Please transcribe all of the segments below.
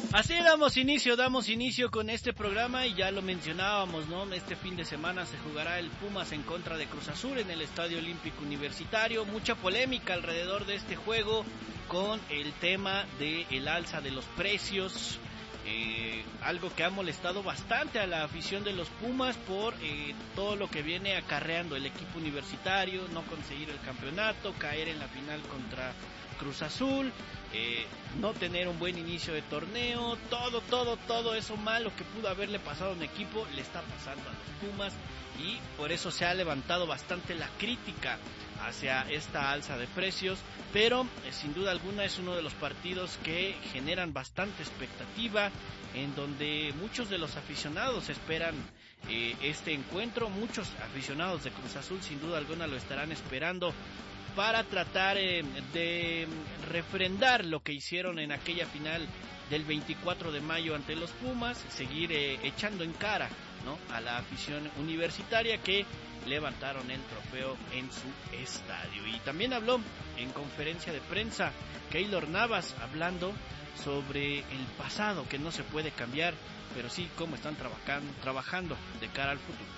Así damos inicio con este programa y ya lo mencionábamos, ¿no? Este fin de semana se jugará el Pumas en contra de Cruz Azul en el Estadio Olímpico Universitario. Mucha polémica alrededor de este juego con el tema del alza de los precios. Algo que ha molestado bastante a la afición de los Pumas por todo lo que viene acarreando el equipo universitario, no conseguir el campeonato, caer en la final contra Cruz Azul, no tener un buen inicio de torneo, todo eso malo que pudo haberle pasado a un equipo le está pasando a los Pumas y por eso se ha levantado bastante la crítica hacia esta alza de precios, pero sin duda alguna es uno de los partidos que generan bastante expectativa, en donde muchos de los aficionados esperan este encuentro. Muchos aficionados de Cruz Azul sin duda alguna lo estarán esperando para tratar de refrendar lo que hicieron en aquella final del 24 de mayo ante los Pumas, seguir echando en cara, ¿no?, a la afición universitaria que levantaron el trofeo en su estadio. Y también habló en conferencia de prensa Keylor Navas, hablando sobre el pasado que no se puede cambiar, pero sí cómo están trabajando de cara al futuro.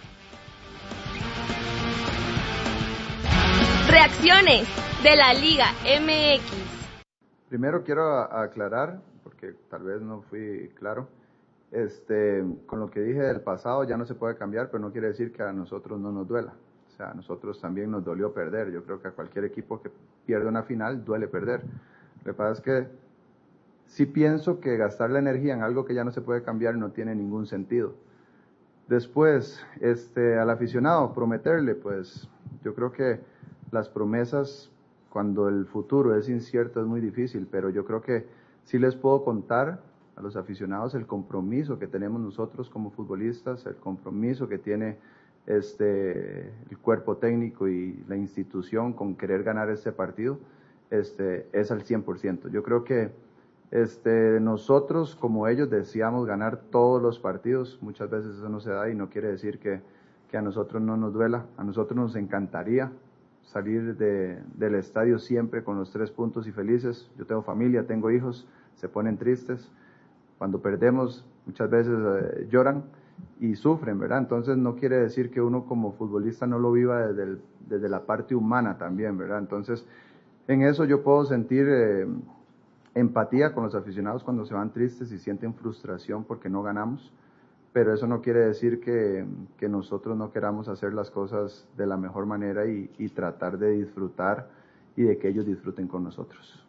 Reacciones de la Liga MX. Primero quiero aclarar, porque tal vez no fui claro, con lo que dije del pasado ya no se puede cambiar, pero no quiere decir que a nosotros no nos duela. O sea, a nosotros también nos dolió perder. Yo creo que a cualquier equipo que pierde una final duele perder. Lo que pasa es que sí pienso que gastar la energía en algo que ya no se puede cambiar no tiene ningún sentido. Después, al aficionado, prometerle, pues yo creo que las promesas, cuando el futuro es incierto, es muy difícil, pero yo creo que sí les puedo contar a los aficionados el compromiso que tenemos nosotros como futbolistas, el compromiso que tiene el cuerpo técnico y la institución con querer ganar este partido, es al 100%. Yo creo que nosotros, como ellos, deseamos ganar todos los partidos. Muchas veces eso no se da y no quiere decir que a nosotros no nos duela. A nosotros nos encantaría salir del estadio siempre con los 3 puntos y felices. Yo tengo familia, tengo hijos, se ponen tristes. Cuando perdemos, muchas veces lloran y sufren, ¿verdad? Entonces no quiere decir que uno como futbolista no lo viva desde la parte humana también, ¿verdad? Entonces, en eso yo puedo sentir empatía con los aficionados cuando se van tristes y sienten frustración porque no ganamos, pero eso no quiere decir que nosotros no queramos hacer las cosas de la mejor manera y tratar de disfrutar y de que ellos disfruten con nosotros.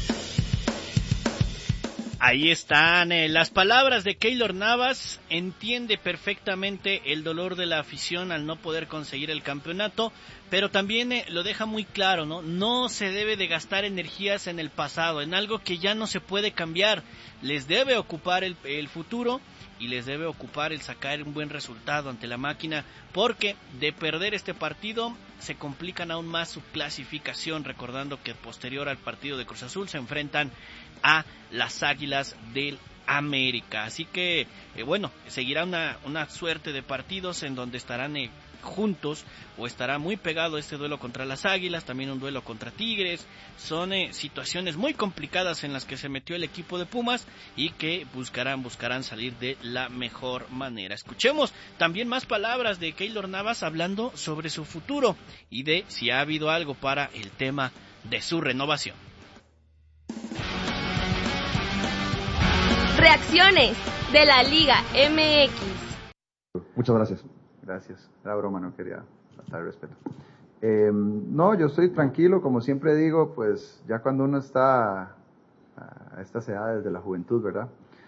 Ahí están las palabras de Keylor Navas. Entiende perfectamente el dolor de la afición al no poder conseguir el campeonato, pero también lo deja muy claro, ¿no? No se debe de gastar energías en el pasado, en algo que ya no se puede cambiar. Les debe ocupar el futuro y les debe ocupar el sacar un buen resultado ante la máquina, porque de perder este partido se complican aún más su clasificación, recordando que posterior al partido de Cruz Azul se enfrentan a las Águilas del América. Así que, seguirá una suerte de partidos en donde estarán juntos, o estará muy pegado este duelo contra las Águilas, también un duelo contra Tigres. Son situaciones muy complicadas en las que se metió el equipo de Pumas y que buscarán salir de la mejor manera. Escuchemos también más palabras de Keylor Navas hablando sobre su futuro y de si ha habido algo para el tema de su renovación. Reacciones de la Liga MX. Muchas gracias. Gracias. Era broma, no quería faltar el respeto. No, yo estoy tranquilo, como siempre digo, pues ya cuando uno está a estas edades de la juventud, ¿verdad?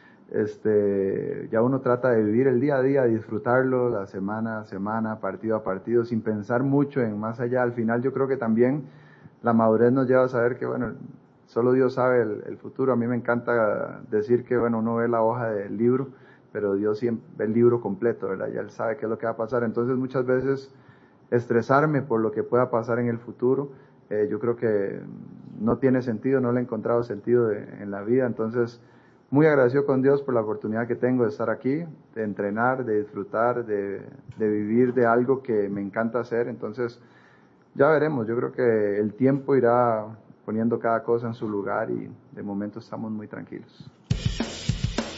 Ya uno trata de vivir el día a día, disfrutarlo, la semana a semana, partido a partido, sin pensar mucho en más allá. Al final yo creo que también la madurez nos lleva a saber que, solo Dios sabe el futuro. A mí me encanta decir que, uno ve la hoja del libro, pero Dios siempre ve el libro completo, ¿verdad? Ya Él sabe qué es lo que va a pasar. Entonces muchas veces estresarme por lo que pueda pasar en el futuro, yo creo que no tiene sentido, no le he encontrado sentido en la vida. Entonces, muy agradecido con Dios por la oportunidad que tengo de estar aquí, de entrenar, de disfrutar, de vivir de algo que me encanta hacer. Entonces, ya veremos. Yo creo que el tiempo irá poniendo cada cosa en su lugar y de momento estamos muy tranquilos.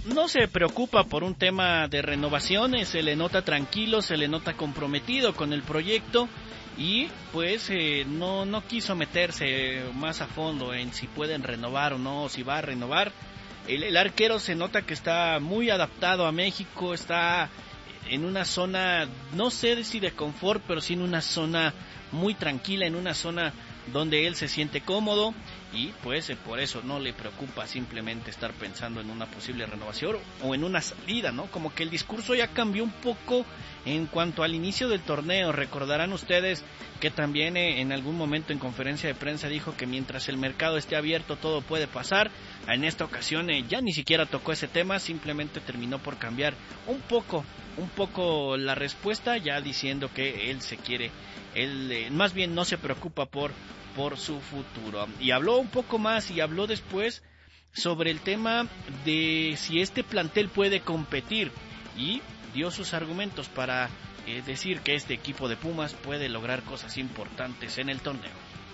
no se preocupa por un tema de renovaciones, se le nota tranquilo, se le nota comprometido con el proyecto y pues no quiso meterse más a fondo en si pueden renovar o no, o si va a renovar. El arquero se nota que está muy adaptado a México, está en una zona, no sé si de confort, pero sí en una zona muy tranquila, en una zona donde él se siente cómodo y pues por eso no le preocupa simplemente estar pensando en una posible renovación o en una salida, ¿no? Como que el discurso ya cambió un poco en cuanto al inicio del torneo. Recordarán ustedes que también en algún momento en conferencia de prensa dijo que mientras el mercado esté abierto todo puede pasar. En esta ocasión ya ni siquiera tocó ese tema, simplemente terminó por cambiar un poco la respuesta, ya diciendo que él se quiere, él más bien no se preocupa por su futuro. Y habló un poco más y habló después sobre el tema de si este plantel puede competir y dio sus argumentos para decir que este equipo de Pumas puede lograr cosas importantes en el torneo.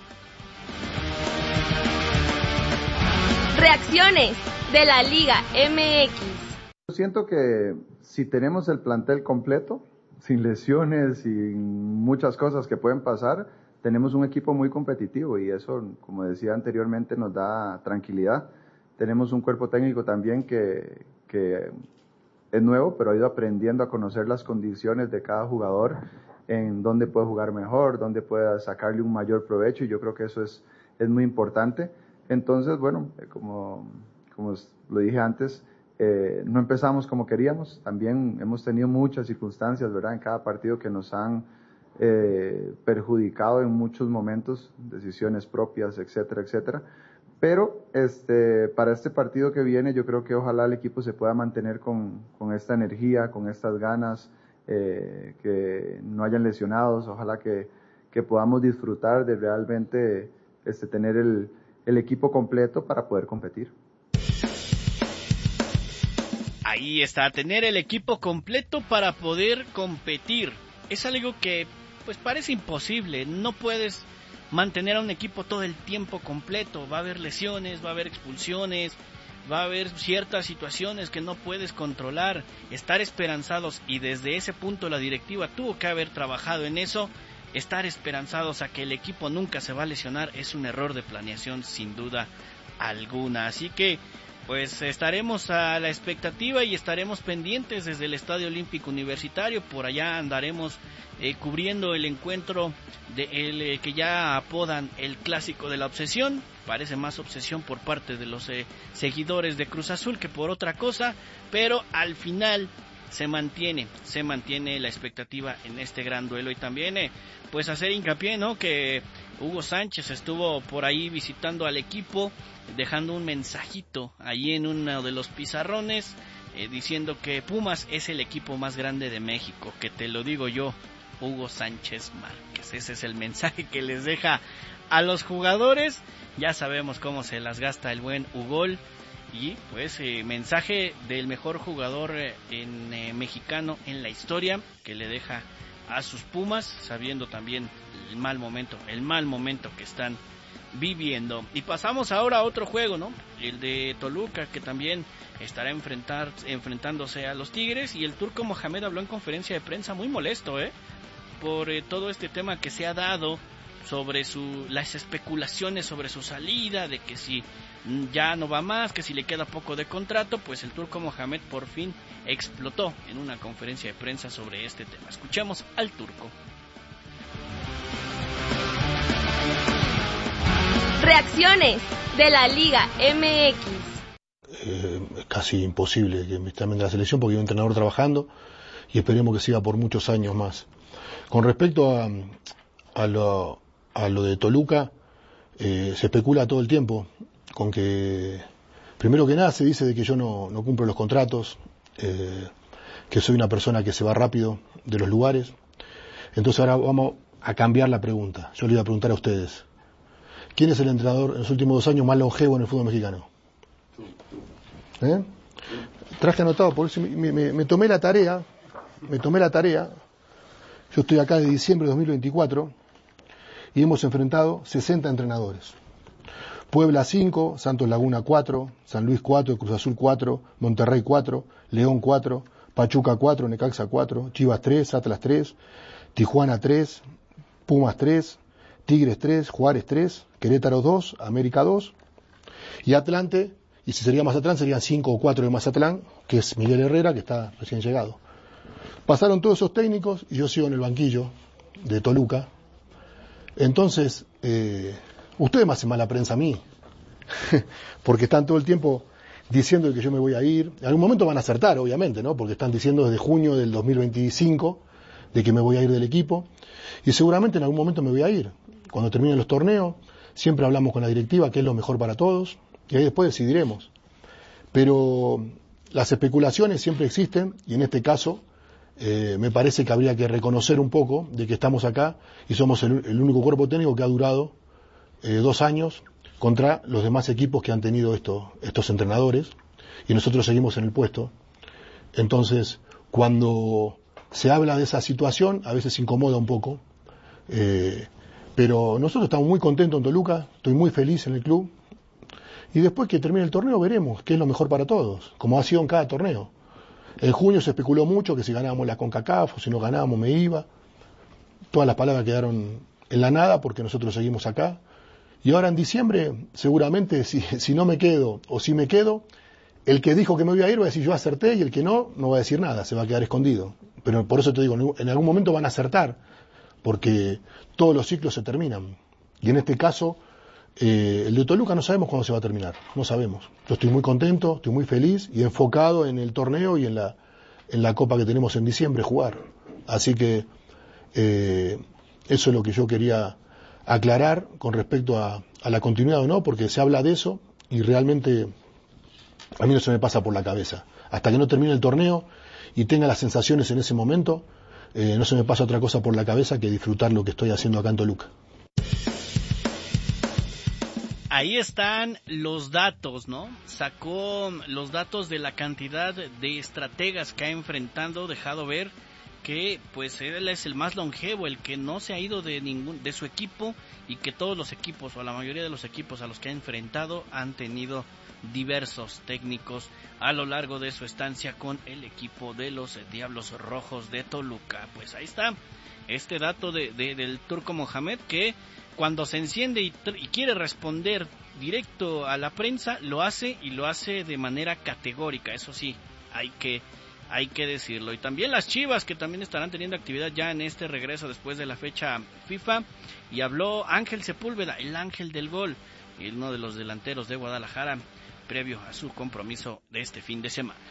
Reacciones de la Liga MX. Yo siento que si tenemos el plantel completo, sin lesiones, sin muchas cosas que pueden pasar, tenemos un equipo muy competitivo y eso, como decía anteriormente, nos da tranquilidad. Tenemos un cuerpo técnico también que es nuevo, pero ha ido aprendiendo a conocer las condiciones de cada jugador, en dónde puede jugar mejor, dónde puede sacarle un mayor provecho, y yo creo que eso es muy importante. Entonces, bueno, como lo dije antes, no empezamos como queríamos, también hemos tenido muchas circunstancias, ¿verdad?, en cada partido que nos han perjudicado en muchos momentos, decisiones propias, etcétera, etcétera. Pero para este partido que viene, yo creo que ojalá el equipo se pueda mantener con esta energía, con estas ganas, que no hayan lesionados, ojalá que podamos disfrutar de realmente tener el equipo completo para poder competir. Ahí está, tener el equipo completo para poder competir. Es algo que pues parece imposible, no puedes mantener a un equipo todo el tiempo completo, va a haber lesiones, va a haber expulsiones, va a haber ciertas situaciones que no puedes controlar, estar esperanzados, y desde ese punto la directiva tuvo que haber trabajado en eso. Estar esperanzados a que el equipo nunca se va a lesionar es un error de planeación sin duda alguna, así que pues estaremos a la expectativa y estaremos pendientes desde el Estadio Olímpico Universitario. Por allá andaremos cubriendo el encuentro que ya apodan el Clásico de la Obsesión. Parece más obsesión por parte de los seguidores de Cruz Azul que por otra cosa, pero al final se mantiene la expectativa en este gran duelo. Y también pues hacer hincapié, ¿no?, que Hugo Sánchez estuvo por ahí visitando al equipo, dejando un mensajito ahí en uno de los pizarrones, diciendo que Pumas es el equipo más grande de México, que te lo digo yo, Hugo Sánchez Márquez. Ese es el mensaje que les deja a los jugadores. Ya sabemos cómo se las gasta el buen Hugol. Y pues mensaje del mejor jugador mexicano en la historia, que le deja a sus Pumas, sabiendo también el mal momento que están viviendo. Y pasamos ahora a otro juego, ¿no? El de Toluca, que también estará enfrentándose a los Tigres, y el turco Mohamed habló en conferencia de prensa muy molesto, por todo este tema que se ha dado sobre las especulaciones sobre su salida, de que si ya no va más, que si le queda poco de contrato. Pues el turco Mohamed por fin explotó en una conferencia de prensa sobre este tema. Escuchemos al turco. Reacciones de la Liga MX. Es casi imposible que me llamen de la selección porque hay un entrenador trabajando y esperemos que siga por muchos años más. Con respecto a lo de Toluca, se especula todo el tiempo con que, primero que nada, se dice de que yo no cumplo los contratos, que soy una persona que se va rápido de los lugares. Entonces ahora vamos a cambiar la pregunta. Yo le iba a preguntar a ustedes, ¿quién es el entrenador en los últimos 2 años más longevo en el fútbol mexicano? Traje anotado, por eso me tomé la tarea. Yo estoy acá de diciembre de 2024 y hemos enfrentado 60 entrenadores. Puebla 5, Santos Laguna 4, San Luis 4, Cruz Azul 4, Monterrey 4, León 4, Pachuca 4, Necaxa 4, Chivas 3, Atlas 3, Tijuana 3, Pumas 3, Tigres 3, Juárez 3, Querétaro 2, América 2 y Atlante, y si sería Mazatlán serían 5 o 4 de Mazatlán, que es Miguel Herrera, que está recién llegado. Pasaron todos esos técnicos y yo sigo en el banquillo de Toluca. Entonces, ustedes me hacen mala prensa a mí, porque están todo el tiempo diciendo que yo me voy a ir. En algún momento van a acertar, obviamente, ¿no? Porque están diciendo desde junio del 2025 de que me voy a ir del equipo, y seguramente en algún momento me voy a ir. Cuando terminen los torneos, siempre hablamos con la directiva qué es lo mejor para todos, y ahí después decidiremos. Pero las especulaciones siempre existen, y en este caso me parece que habría que reconocer un poco de que estamos acá y somos el único cuerpo técnico que ha durado 2 años contra los demás equipos que han tenido estos entrenadores, y nosotros seguimos en el puesto. Entonces, cuando se habla de esa situación, a veces incomoda un poco, pero nosotros estamos muy contentos en Toluca, estoy muy feliz en el club, y después que termine el torneo veremos qué es lo mejor para todos, como ha sido en cada torneo. En junio se especuló mucho que si ganábamos la CONCACAF o si no ganábamos me iba. Todas las palabras quedaron en la nada porque nosotros seguimos acá. Y ahora en diciembre, seguramente, si no me quedo o si me quedo, el que dijo que me iba a ir va a decir yo acerté, y el que no va a decir nada, se va a quedar escondido. Pero por eso te digo, en algún momento van a acertar, porque todos los ciclos se terminan. Y en este caso, el de Toluca no sabemos cuándo se va a terminar, no sabemos. Yo estoy muy contento, estoy muy feliz y enfocado en el torneo y en la copa que tenemos en diciembre jugar. Así que eso es lo que yo quería aclarar con respecto a la continuidad o no, porque se habla de eso y realmente a mí no se me pasa por la cabeza. Hasta que no termine el torneo y tenga las sensaciones en ese momento, no se me pasa otra cosa por la cabeza que disfrutar lo que estoy haciendo acá en Toluca. Ahí están los datos, ¿no? Sacó los datos de la cantidad de estrategas que ha enfrentado, dejado ver que pues él es el más longevo, el que no se ha ido de su equipo, y que todos los equipos o la mayoría de los equipos a los que ha enfrentado han tenido diversos técnicos a lo largo de su estancia con el equipo de los Diablos Rojos de Toluca. Pues ahí está este dato del Turco Mohamed, que cuando se enciende y quiere responder directo a la prensa, lo hace, y lo hace de manera categórica. Eso sí, hay que decirlo. Y también las Chivas, que también estarán teniendo actividad ya en este regreso después de la fecha FIFA, y habló Ángel Sepúlveda, el ángel del gol, uno de los delanteros de Guadalajara, previo a su compromiso de este fin de semana.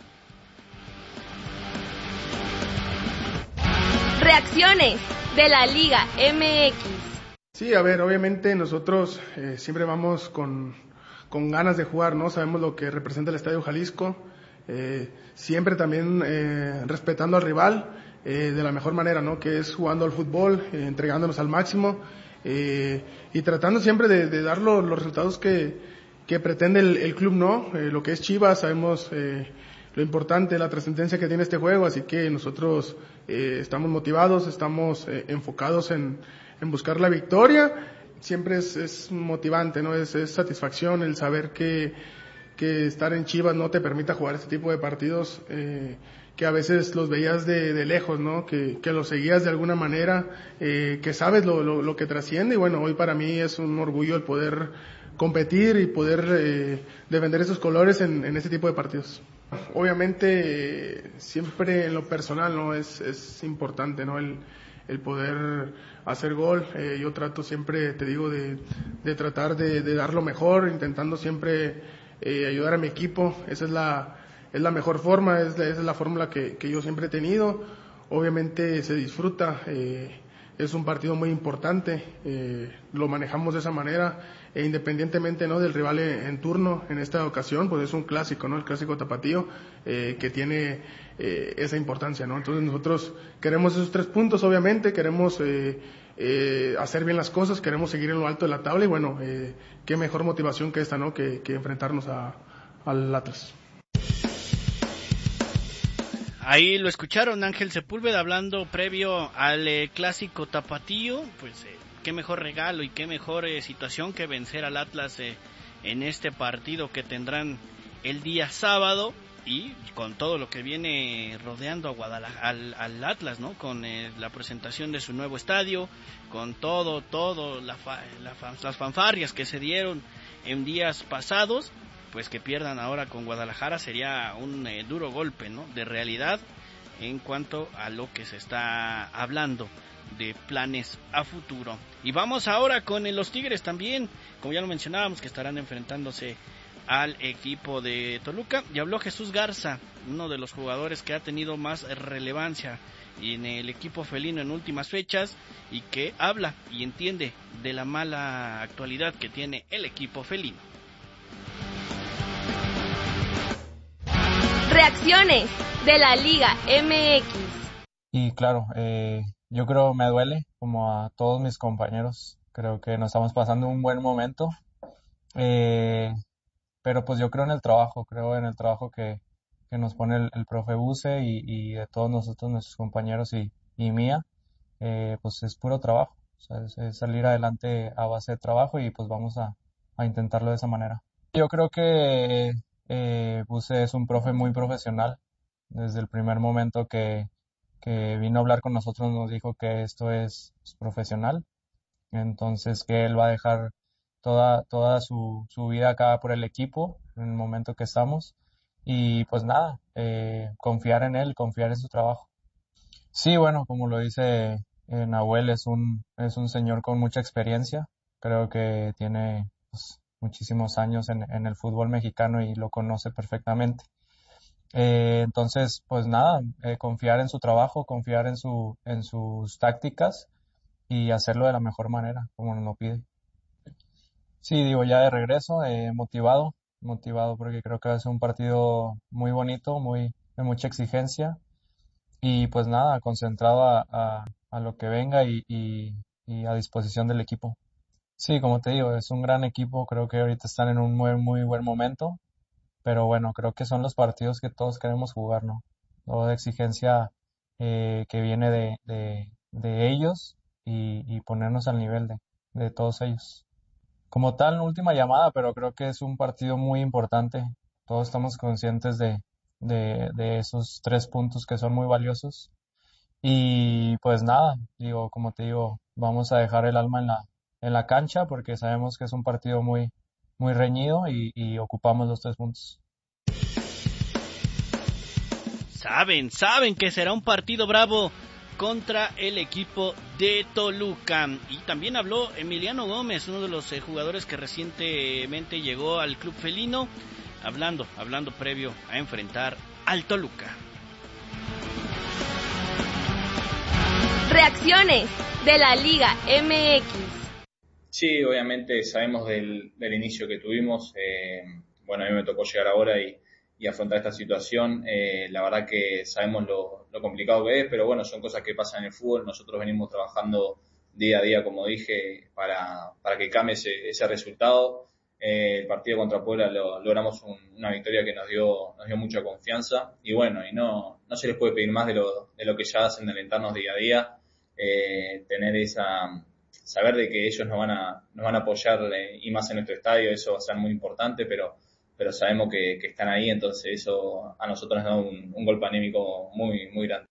Reacciones de la Liga MX. Sí, a ver, obviamente nosotros siempre vamos con ganas de jugar, ¿no? Sabemos lo que representa el Estadio Jalisco, siempre también respetando al rival de la mejor manera, ¿no? Que es jugando al fútbol, entregándonos al máximo y tratando siempre de dar los resultados que pretende el club, ¿no? Lo que es Chivas, sabemos lo importante, la trascendencia que tiene este juego, así que nosotros estamos motivados, estamos enfocados en buscar la victoria. Siempre es motivante, ¿no? Es satisfacción el saber que estar en Chivas no te permita jugar este tipo de partidos que a veces los veías de lejos, ¿no? Que los seguías de alguna manera, que sabes lo que trasciende, y bueno, hoy para mí es un orgullo el poder competir y poder defender esos colores en este tipo de partidos. Obviamente siempre en lo personal, ¿no? Es importante, ¿no? El poder hacer gol. Yo trato siempre, te digo, de tratar de dar lo mejor, intentando siempre ayudar a mi equipo. Esa es la mejor forma, es la fórmula que yo siempre he tenido. Obviamente se disfruta, es un partido muy importante, lo manejamos de esa manera, independientemente, ¿no? Del rival en turno. En esta ocasión pues es un clásico, ¿no? El clásico tapatío, que tiene esa importancia, ¿no? Entonces nosotros queremos esos 3 puntos, obviamente, queremos hacer bien las cosas, queremos seguir en lo alto de la tabla, y bueno, qué mejor motivación que esta, ¿no? Que enfrentarnos al Atlas. Ahí lo escucharon, Ángel Sepúlveda hablando previo al clásico tapatío. Pues qué mejor regalo y qué mejor situación que vencer al Atlas en este partido que tendrán el día sábado, y con todo lo que viene rodeando a Guadalajara, al Atlas, ¿no? Con la presentación de su nuevo estadio, con todo las fanfarrias que se dieron en días pasados, pues que pierdan ahora con Guadalajara sería un duro golpe, ¿no? De realidad en cuanto a lo que se está hablando de planes a futuro. Y vamos ahora con los Tigres también, como ya lo mencionábamos, que estarán enfrentándose al equipo de Toluca. Y habló Jesús Garza, uno de los jugadores que ha tenido más relevancia en el equipo felino en últimas fechas, y que habla y entiende de la mala actualidad que tiene el equipo felino. Reacciones de la Liga MX. Y claro, yo creo me duele, como a todos mis compañeros. Creo que nos estamos pasando un buen momento. Pero pues yo creo en el trabajo que nos pone el profe Buse y de todos nosotros, nuestros compañeros y mía, pues es puro trabajo. O sea, es salir adelante a base de trabajo, y pues vamos a intentarlo de esa manera. Yo creo que Buse es un profe muy profesional. Desde el primer momento que vino a hablar con nosotros nos dijo que esto es profesional, entonces que él va a dejar toda su vida acá por el equipo en el momento que estamos, y pues nada, confiar en él, confiar en su trabajo. Sí, bueno, como lo dice Nahuel, es un señor con mucha experiencia. Creo que tiene pues muchísimos años en el fútbol mexicano y lo conoce perfectamente. Entonces, pues nada, confiar en su trabajo, confiar en sus tácticas y hacerlo de la mejor manera, como nos lo pide. Sí, digo, ya de regreso, motivado porque creo que va a ser un partido muy bonito, de mucha exigencia, y pues nada, concentrado a lo que venga y a disposición del equipo. Sí, como te digo, es un gran equipo, creo que ahorita están en un muy buen momento, pero bueno, creo que son los partidos que todos queremos jugar, ¿no? Toda exigencia que viene de ellos, y ponernos al nivel de todos ellos. Como tal, última llamada, pero creo que es un partido muy importante. Todos estamos conscientes de esos 3 puntos que son muy valiosos. Y pues nada, digo, como te digo, vamos a dejar el alma en la cancha, porque sabemos que es un partido muy reñido, y ocupamos los 3 puntos. Saben que será un partido bravo contra el equipo de Toluca. Y también habló Emiliano Gómez, uno de los jugadores que recientemente llegó al club felino, hablando previo a enfrentar al Toluca. Reacciones de la Liga MX. Sí, obviamente sabemos del inicio que tuvimos. Bueno, a mí me tocó llegar ahora y afrontar esta situación. La verdad que sabemos lo complicado que es, pero bueno, son cosas que pasan en el fútbol. Nosotros venimos trabajando día a día, como dije, para que cambie ese resultado. El partido contra Puebla logramos una victoria que nos dio mucha confianza, y bueno, y no se les puede pedir más de lo que ya hacen, de alentarnos día a día, tener saber de que ellos nos van a apoyar, y más en nuestro estadio. Eso va a ser muy importante, pero sabemos que están ahí, entonces eso a nosotros nos da un golpe anímico muy grande.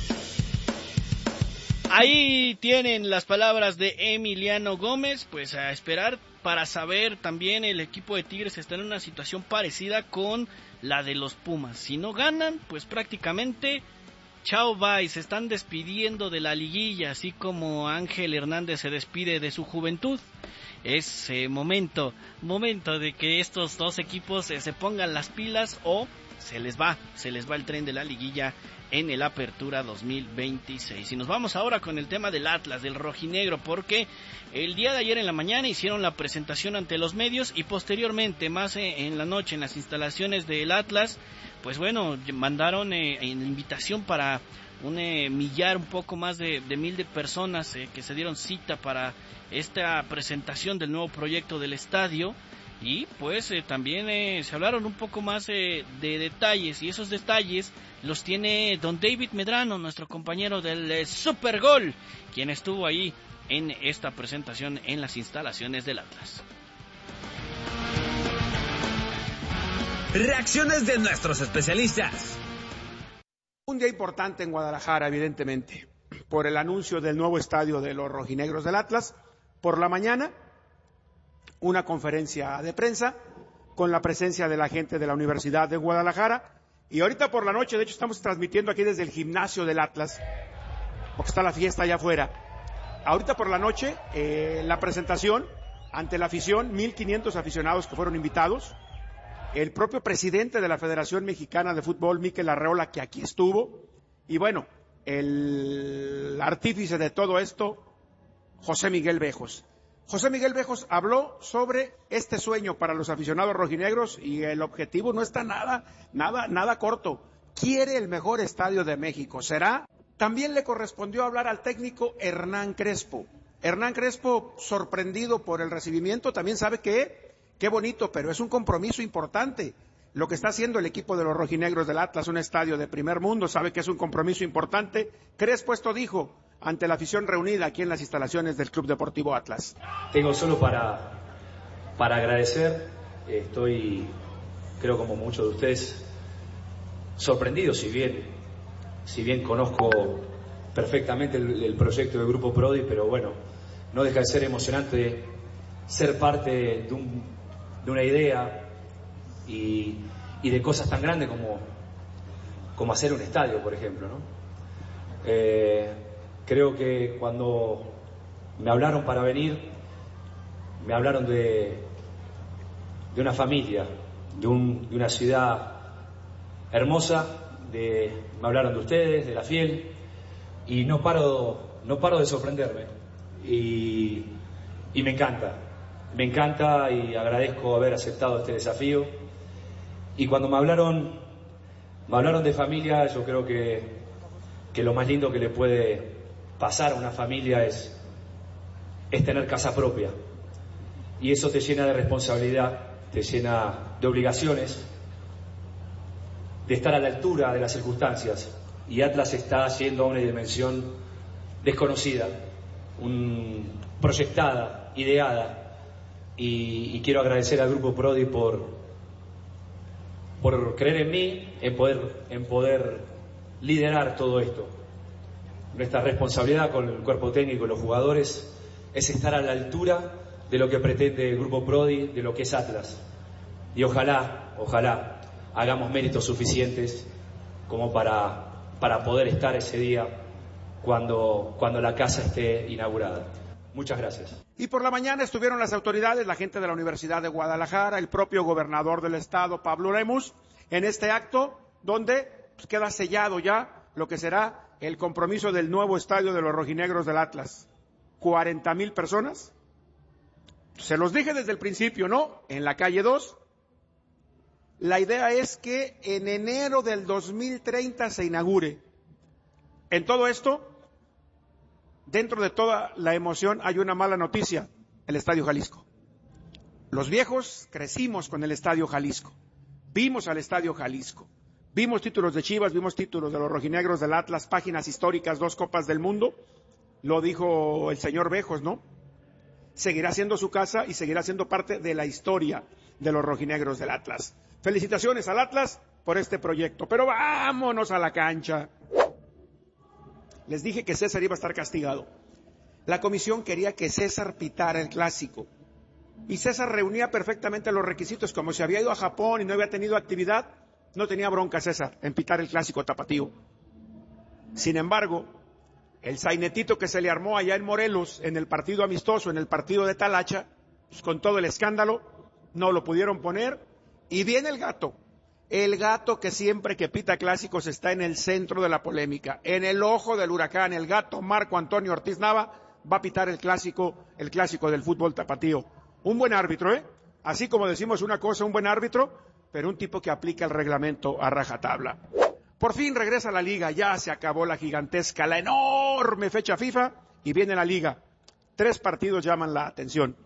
Ahí tienen las palabras de Emiliano Gómez. Pues a esperar para saber. También el equipo de Tigres está en una situación parecida con la de los Pumas. Si no ganan, pues prácticamente chao bye, se están despidiendo de la liguilla, así como Ángel Hernández se despide de su juventud. Es momento de que estos dos equipos se pongan las pilas, o se les va el tren de la liguilla en el Apertura 2026. Y nos vamos ahora con el tema del Atlas, del rojinegro, porque el día de ayer en la mañana hicieron la presentación ante los medios, y posteriormente, más en la noche, en las instalaciones del Atlas, pues bueno, mandaron invitación para un millar, un poco más de 1,000 de personas que se dieron cita para esta presentación del nuevo proyecto del estadio. Y pues también se hablaron un poco más de detalles, y esos detalles los tiene don David Medrano, nuestro compañero del Super Gol, quien estuvo ahí en esta presentación en las instalaciones del Atlas. Reacciones de nuestros especialistas. Un día importante en Guadalajara, evidentemente, por el anuncio del nuevo estadio de los rojinegros del Atlas. Por la mañana, una conferencia de prensa con la presencia de la gente de la Universidad de Guadalajara. Y ahorita por la noche, de hecho, estamos transmitiendo aquí desde el gimnasio del Atlas, porque está la fiesta allá afuera. Ahorita por la noche, la presentación ante la afición, 1,500 aficionados que fueron invitados. El propio presidente de la Federación Mexicana de Fútbol, Mikel Arreola, que aquí estuvo, y bueno, el artífice de todo esto, José Miguel Bejos. José Miguel Bejos habló sobre este sueño para los aficionados rojinegros y el objetivo no está nada corto. Quiere el mejor estadio de México. ¿Será? También le correspondió hablar al técnico Hernán Crespo. Hernán Crespo, sorprendido por el recibimiento, también sabe que qué bonito, pero es un compromiso importante. Lo que está haciendo el equipo de los rojinegros del Atlas, un estadio de primer mundo, sabe que es un compromiso importante. Crespo esto dijo ante la afición reunida aquí en las instalaciones del Club Deportivo Atlas. Tengo solo para agradecer. Estoy, creo como muchos de ustedes, sorprendido, si bien conozco perfectamente el proyecto del Grupo Prodi, pero bueno, no deja de ser emocionante ser parte de una idea y de cosas tan grandes como hacer un estadio, por ejemplo, ¿no? Creo que cuando me hablaron para venir, me hablaron de una familia, de una ciudad hermosa, me hablaron de ustedes, de La Fiel, y no paro de sorprenderme, y me encanta y agradezco haber aceptado este desafío. Y cuando me hablaron de familia, yo creo que lo más lindo que le puede pasar a una familia es tener casa propia. Y eso te llena de responsabilidad, te llena de obligaciones, de estar a la altura de las circunstancias. Y Atlas está yendo a una dimensión desconocida, proyectada, ideada. Y quiero agradecer al Grupo Prodi por creer en mí, en poder liderar todo esto. Nuestra responsabilidad con el cuerpo técnico y los jugadores es estar a la altura de lo que pretende el Grupo Prodi, de lo que es Atlas. Y ojalá hagamos méritos suficientes como para poder estar ese día cuando la casa esté inaugurada. Muchas gracias. Y por la mañana estuvieron las autoridades, la gente de la Universidad de Guadalajara, el propio gobernador del estado, Pablo Lemus, en este acto donde queda sellado ya lo que será el compromiso del nuevo estadio de los rojinegros del Atlas. 40,000 personas. Se los dije desde el principio, ¿no? En la calle 2. La idea es que en enero del 2030 se inaugure. En todo esto, dentro de toda la emoción hay una mala noticia, el Estadio Jalisco. Los viejos crecimos con el Estadio Jalisco, vimos al Estadio Jalisco, vimos títulos de Chivas, vimos títulos de los rojinegros del Atlas, páginas históricas, 2 Copas del Mundo, lo dijo el señor Bejos, ¿no? Seguirá siendo su casa y seguirá siendo parte de la historia de los rojinegros del Atlas. Felicitaciones al Atlas por este proyecto, pero vámonos a la cancha. Les dije que César iba a estar castigado. La comisión quería que César pitara el clásico. Y César reunía perfectamente los requisitos. Como se había ido a Japón y no había tenido actividad, no tenía bronca César en pitar el clásico tapatío. Sin embargo, el sainetito que se le armó allá en Morelos, en el partido amistoso, en el partido de Talacha, pues con todo el escándalo, no lo pudieron poner. Y viene el gato que siempre que pita clásicos está en el centro de la polémica, en el ojo del huracán. El gato Marco Antonio Ortiz Nava va a pitar el clásico del fútbol tapatío. Un buen árbitro, así como decimos una cosa, un buen árbitro, pero un tipo que aplica el reglamento a rajatabla. Por fin regresa a la liga, ya se acabó la gigantesca, la enorme fecha FIFA y viene la liga. 3 partidos llaman la atención.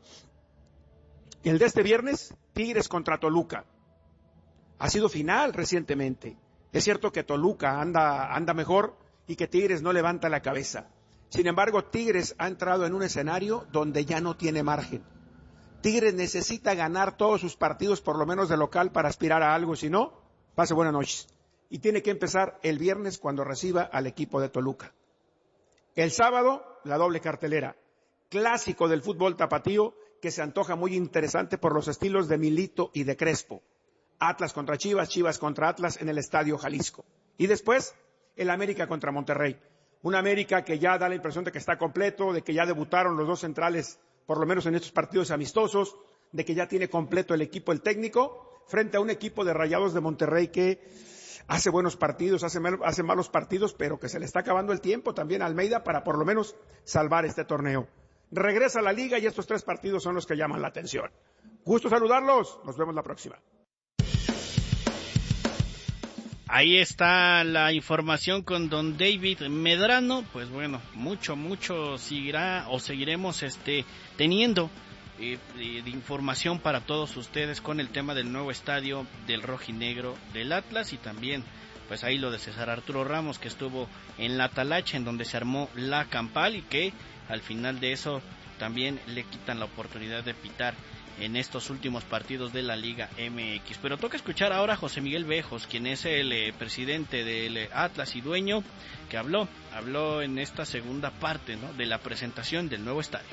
El de este viernes, Tigres contra Toluca. Ha sido final recientemente. Es cierto que Toluca anda mejor y que Tigres no levanta la cabeza. Sin embargo, Tigres ha entrado en un escenario donde ya no tiene margen. Tigres necesita ganar todos sus partidos, por lo menos de local, para aspirar a algo. Si no, pase buenas noches. Y tiene que empezar el viernes cuando reciba al equipo de Toluca. El sábado, la doble cartelera. Clásico del fútbol tapatío que se antoja muy interesante por los estilos de Milito y de Crespo. Atlas contra Chivas, Chivas contra Atlas en el Estadio Jalisco. Y después, el América contra Monterrey. Un América que ya da la impresión de que está completo, de que ya debutaron los dos centrales, por lo menos en estos partidos amistosos, de que ya tiene completo el equipo, el técnico, frente a un equipo de Rayados de Monterrey que hace buenos partidos, hace malos partidos, pero que se le está acabando el tiempo también a Almeida para por lo menos salvar este torneo. Regresa a la liga y estos 3 partidos son los que llaman la atención. Gusto saludarlos, nos vemos la próxima. Ahí está la información con don David Medrano. Pues bueno, mucho seguiremos teniendo de información para todos ustedes con el tema del nuevo estadio del rojinegro del Atlas, y también pues ahí lo de César Arturo Ramos, que estuvo en la Talacha, en donde se armó la campal, y que al final de eso también le quitan la oportunidad de pitar en estos últimos partidos de la Liga MX. Pero toca escuchar ahora a José Miguel Bejos, quien es el presidente del Atlas y dueño, que habló en esta segunda parte, ¿no?, de la presentación del nuevo estadio.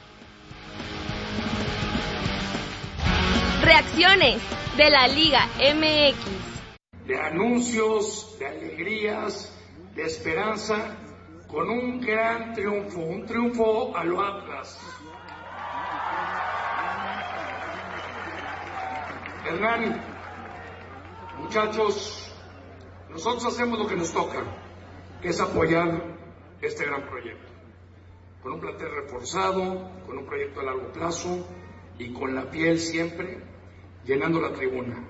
Reacciones de la Liga MX. De anuncios, de alegrías, de esperanza, con un gran triunfo, un triunfo a lo Atlas. Hernán, muchachos, nosotros hacemos lo que nos toca, que es apoyar este gran proyecto, con un plantel reforzado, con un proyecto a largo plazo y con la piel siempre llenando la tribuna.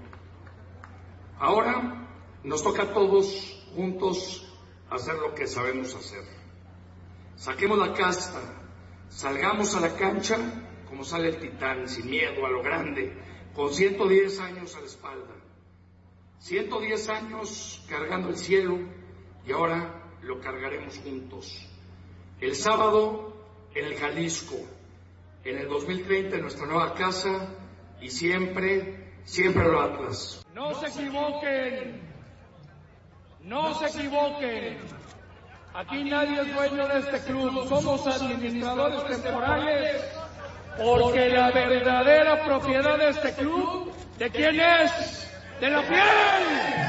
Ahora nos toca a todos juntos hacer lo que sabemos hacer. Saquemos la casta, salgamos a la cancha como sale el Titán, sin miedo, a lo grande, con 110 años a la espalda, 110 años cargando el cielo, y ahora lo cargaremos juntos. El sábado en el Jalisco, en el 2030 en nuestra nueva casa, y siempre el Atlas. No se equivoquen, no se equivoquen. Aquí nadie es dueño de este club, somos administradores temporales, porque la verdadera propiedad de este club, ¿de quién es? ¡De la piel!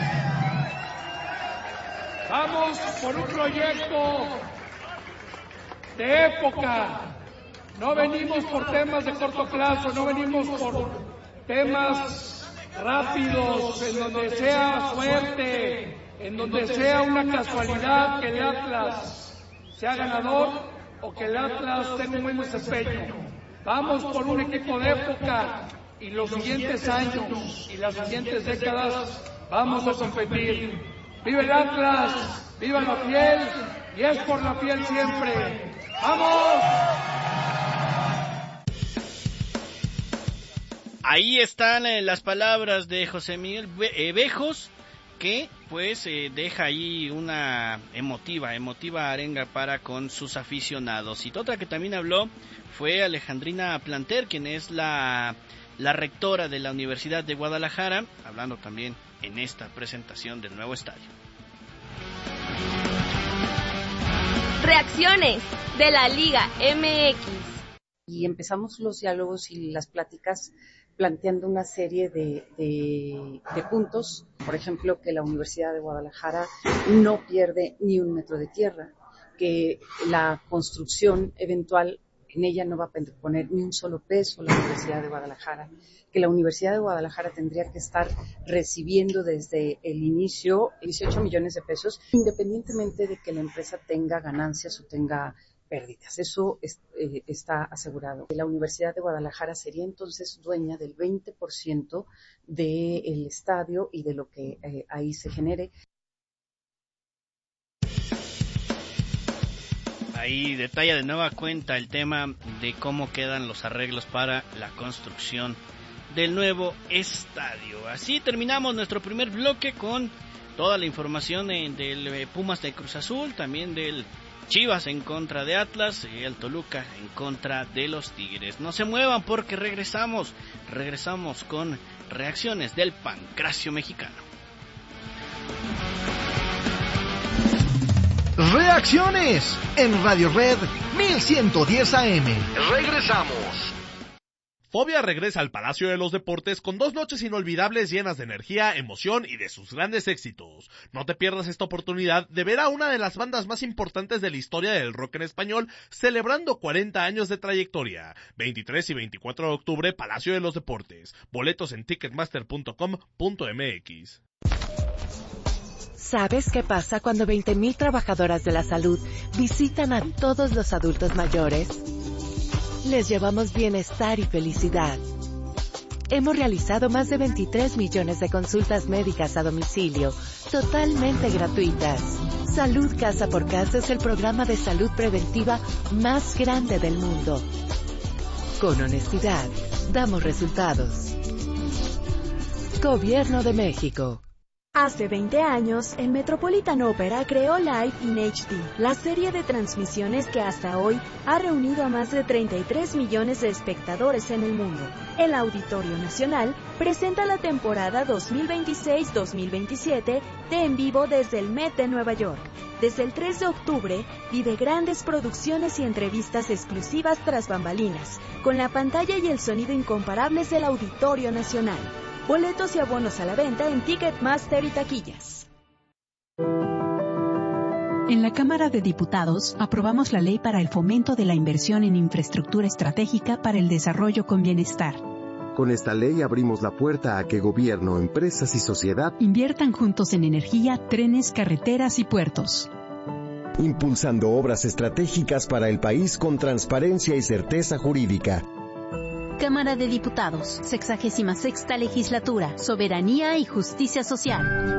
Vamos por un proyecto de época. No venimos por temas de corto plazo, no venimos por temas rápidos, en donde sea suerte, en donde sea una casualidad que el Atlas sea ganador o que el Atlas tenga un buen desempeño. Vamos por un equipo de época, y los siguientes años y las siguientes décadas vamos a competir. ¡Viva el Atlas! ¡Viva la piel! Y es por la piel siempre. ¡Vamos! Ahí están las palabras de José Miguel Bejos, que pues deja ahí una emotiva arenga para con sus aficionados. Y otra que también habló fue Alejandrina Planter, quien es la rectora de la Universidad de Guadalajara, hablando también en esta presentación del nuevo estadio. Reacciones de la Liga MX. Y empezamos los diálogos y las pláticas planteando una serie de puntos, por ejemplo, que la Universidad de Guadalajara no pierde ni un metro de tierra, que la construcción eventual en ella no va a poner ni un solo peso la Universidad de Guadalajara, que la Universidad de Guadalajara tendría que estar recibiendo desde el inicio 18 millones de pesos, independientemente de que la empresa tenga ganancias o tenga pérdidas. Eso está asegurado. La Universidad de Guadalajara sería entonces dueña del 20% del estadio y de lo que ahí se genere. Ahí detalla de nueva cuenta el tema de cómo quedan los arreglos para la construcción del nuevo estadio. Así terminamos nuestro primer bloque con toda la información del Pumas de Cruz Azul, también del Chivas en contra de Atlas y el Toluca en contra de los Tigres. No se muevan porque regresamos con reacciones del Pancracio mexicano. Reacciones en Radio Red 1110 AM. Regresamos. Fobia regresa al Palacio de los Deportes con 2 noches inolvidables llenas de energía, emoción y de sus grandes éxitos. No te pierdas esta oportunidad de ver a una de las bandas más importantes de la historia del rock en español celebrando 40 años de trayectoria. 23 y 24 de octubre, Palacio de los Deportes. Boletos en ticketmaster.com.mx. ¿Sabes qué pasa cuando 20,000 trabajadoras de la salud visitan a todos los adultos mayores? Les llevamos bienestar y felicidad. Hemos realizado más de 23 millones de consultas médicas a domicilio, totalmente gratuitas. Salud Casa por Casa es el programa de salud preventiva más grande del mundo. Con honestidad, damos resultados. Gobierno de México. Hace 20 años, el Metropolitan Opera creó Live in HD, la serie de transmisiones que hasta hoy ha reunido a más de 33 millones de espectadores en el mundo. El Auditorio Nacional presenta la temporada 2026-2027 de En Vivo desde el Met de Nueva York. Desde el 3 de octubre, vive grandes producciones y entrevistas exclusivas tras bambalinas, con la pantalla y el sonido incomparables del Auditorio Nacional. Boletos y abonos a la venta en Ticketmaster y taquillas. En la Cámara de Diputados aprobamos la ley para el fomento de la inversión en infraestructura estratégica para el desarrollo con bienestar. Con esta ley abrimos la puerta a que gobierno, empresas y sociedad inviertan juntos en energía, trenes, carreteras y puertos. Impulsando obras estratégicas para el país con transparencia y certeza jurídica. Cámara de Diputados, 66ª Legislatura, Soberanía y Justicia Social.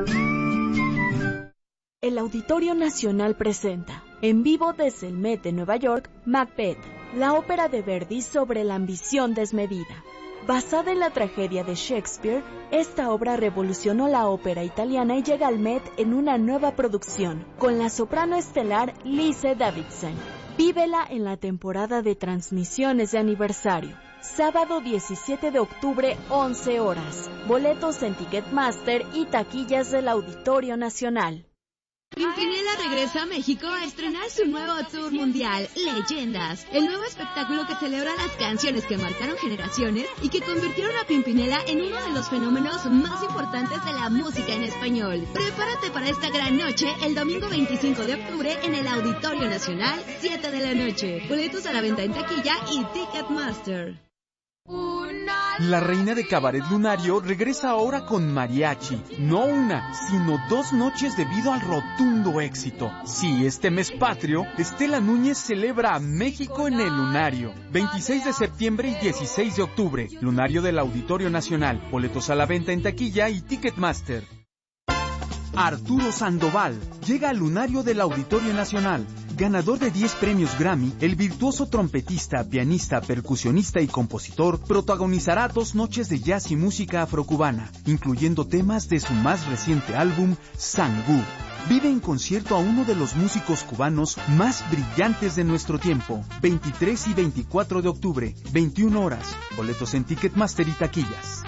El Auditorio Nacional presenta, en vivo desde el Met de Nueva York, Macbeth, la ópera de Verdi sobre la ambición desmedida. Basada en la tragedia de Shakespeare, esta obra revolucionó la ópera italiana y llega al Met en una nueva producción, con la soprano estelar Lise Davidson. Vívela en la temporada de transmisiones de aniversario. Sábado 17 de octubre, 11 horas. Boletos en Ticketmaster y taquillas del Auditorio Nacional. Pimpinela regresa a México a estrenar su nuevo tour mundial, Leyendas, el nuevo espectáculo que celebra las canciones que marcaron generaciones y que convirtieron a Pimpinela en uno de los fenómenos más importantes de la música en español. Prepárate para esta gran noche el domingo 25 de octubre en el Auditorio Nacional, 7 de la noche. Boletos a la venta en taquilla y Ticketmaster. La reina de Cabaret Lunario regresa ahora con mariachi. No una, sino 2 noches debido al rotundo éxito. Sí, este mes patrio, Estela Núñez celebra a México en el Lunario. 26 de septiembre y 16 de octubre. Lunario del Auditorio Nacional. Boletos a la venta en taquilla y Ticketmaster. Arturo Sandoval llega al Lunario del Auditorio Nacional. Ganador de 10 premios Grammy, el virtuoso trompetista, pianista, percusionista y compositor protagonizará 2 noches de jazz y música afrocubana, incluyendo temas de su más reciente álbum, Sangú. Vive en concierto a uno de los músicos cubanos más brillantes de nuestro tiempo. 23 y 24 de octubre, 21 horas. Boletos en Ticketmaster y taquillas.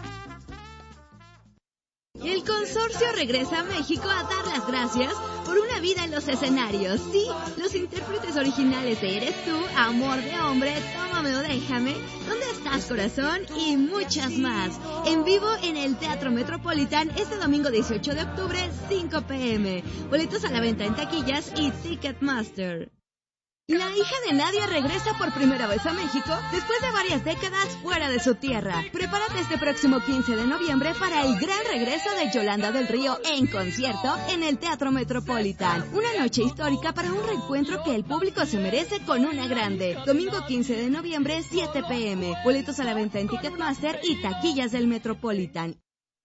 El consorcio regresa a México a dar las gracias por una vida en los escenarios. Sí, los intérpretes originales de Eres Tú, Amor de Hombre, Tómame o Déjame, ¿Dónde estás, corazón? Y muchas más. En vivo en el Teatro Metropolitan este domingo 18 de octubre, 5 p.m. Boletos a la venta en taquillas y Ticketmaster. La hija de Nadia regresa por primera vez a México después de varias décadas fuera de su tierra. Prepárate este próximo 15 de noviembre para el gran regreso de Yolanda del Río en concierto en el Teatro Metropolitan. Una noche histórica para un reencuentro que el público se merece con una grande. Domingo 15 de noviembre, 7 p.m. Boletos a la venta en Ticketmaster y taquillas del Metropolitan.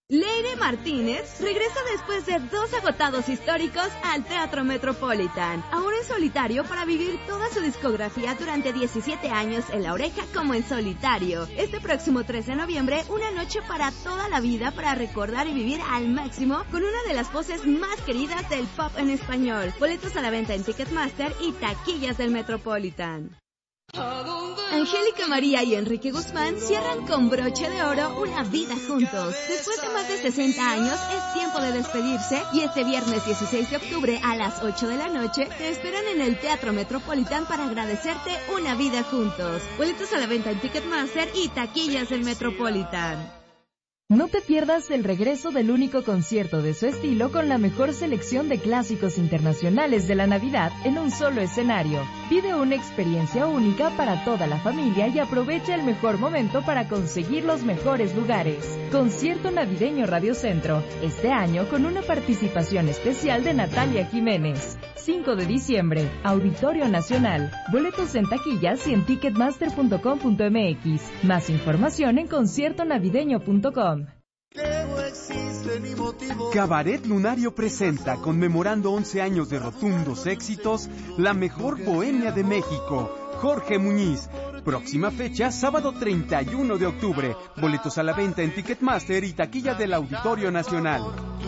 Leire Martínez regresa después de 2 agotados históricos al Teatro Metropolitan, ahora en solitario para vivir toda su discografía durante 17 años en La Oreja como en solitario. Este próximo 3 de noviembre, una noche para toda la vida para recordar y vivir al máximo con una de las voces más queridas del pop en español. Boletos a la venta en Ticketmaster y taquillas del Metropolitan. Angélica María y Enrique Guzmán cierran con broche de oro una vida juntos. Después de más de 60 años es tiempo de despedirse y este viernes 16 de octubre a las 8 de la noche te esperan en el Teatro Metropolitan para agradecerte una vida juntos. Boletos a la venta en Ticketmaster y taquillas del Metropolitan. No te pierdas el regreso del único concierto de su estilo con la mejor selección de clásicos internacionales de la Navidad en un solo escenario. Vive una experiencia única para toda la familia y aprovecha el mejor momento para conseguir los mejores lugares. Concierto navideño Radio Centro, este año con una participación especial de Natalia Jiménez. 5 de diciembre, Auditorio Nacional. Boletos en taquillas y en ticketmaster.com.mx. Más información en conciertonavideño.com. Cabaret Lunario presenta, conmemorando 11 años de rotundos éxitos, la mejor bohemia de México, Jorge Muñiz. Próxima fecha, sábado 31 de octubre. Boletos a la venta en Ticketmaster y taquilla del Auditorio Nacional.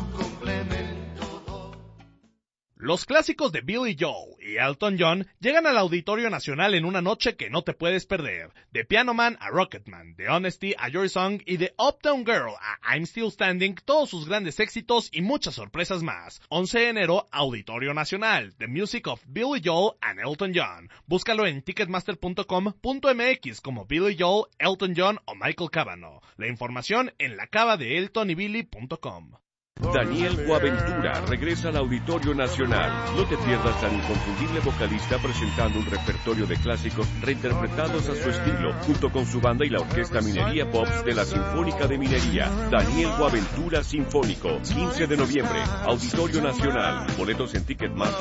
Los clásicos de Billy Joel y Elton John llegan al Auditorio Nacional en una noche que no te puedes perder. De Piano Man a Rocketman, de Honesty a Your Song y de Uptown Girl a I'm Still Standing, todos sus grandes éxitos y muchas sorpresas más. 11 de enero, Auditorio Nacional, The Music of Billy Joel and Elton John. Búscalo en ticketmaster.com.mx como Billy Joel, Elton John o Michael Cavanaugh. La información en lacavadeeltonybilly.com. Daniel Boaventura regresa al Auditorio Nacional. No te pierdas al inconfundible vocalista presentando un repertorio de clásicos reinterpretados a su estilo, junto con su banda y la Orquesta Minería Pops de la Sinfónica de Minería. Daniel Boaventura Sinfónico, 15 de noviembre, Auditorio Nacional. Boletos en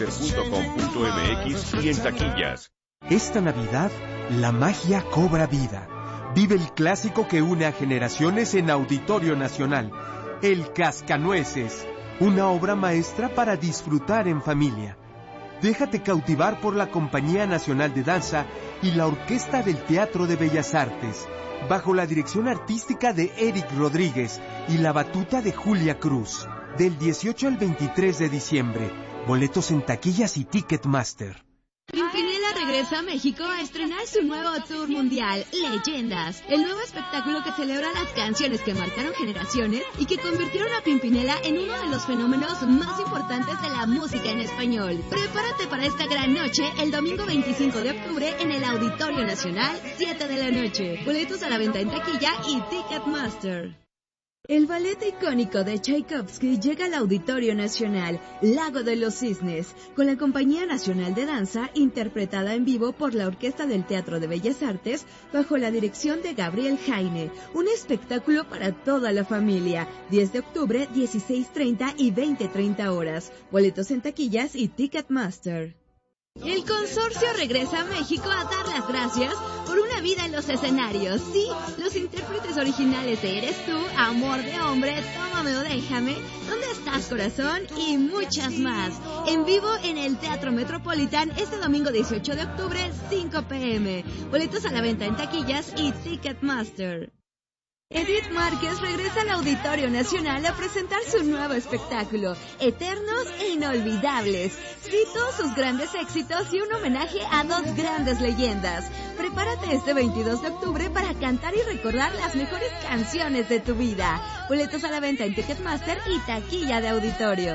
ticketmaster.com.mx y en taquillas. Esta Navidad, la magia cobra vida. Vive el clásico que une a generaciones en Auditorio Nacional. El Cascanueces, una obra maestra para disfrutar en familia. Déjate cautivar por la Compañía Nacional de Danza y la Orquesta del Teatro de Bellas Artes, bajo la dirección artística de Eric Rodríguez y la batuta de Julia Cruz. Del 18 al 23 de diciembre, boletos en taquillas y Ticketmaster. Pimpinela regresa a México a estrenar su nuevo tour mundial, Leyendas, el nuevo espectáculo que celebra las canciones que marcaron generaciones y que convirtieron a Pimpinela en uno de los fenómenos más importantes de la música en español. Prepárate para esta gran noche el domingo 25 de octubre en el Auditorio Nacional, 7 de la noche. Boletos a la venta en taquilla y Ticketmaster. El ballet icónico de Tchaikovsky llega al Auditorio Nacional, Lago de los Cisnes, con la Compañía Nacional de Danza, interpretada en vivo por la Orquesta del Teatro de Bellas Artes, bajo la dirección de Gabriel Jaine. Un espectáculo para toda la familia. 10 de octubre, 16:30 y 20:30 horas. Boletos en taquillas y Ticketmaster. El consorcio regresa a México a dar las gracias por una vida en los escenarios. Sí, los intérpretes originales de Eres Tú, Amor de Hombre, Tómame o Déjame, ¿Dónde estás, corazón? Y muchas más. En vivo en el Teatro Metropolitan este domingo 18 de octubre, 5 p.m. Boletos a la venta en taquillas y Ticketmaster. Edith Márquez regresa al Auditorio Nacional a presentar su nuevo espectáculo, Eternos e Inolvidables. Sí, todos sus grandes éxitos y un homenaje a dos grandes leyendas. Prepárate este 22 de octubre para cantar y recordar las mejores canciones de tu vida. Boletos a la venta en Ticketmaster y taquilla de auditorio.